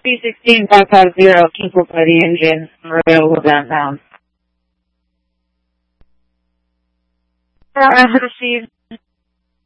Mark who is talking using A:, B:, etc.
A: 316-550, Kingsville by the engine, rail downtown.
B: As received.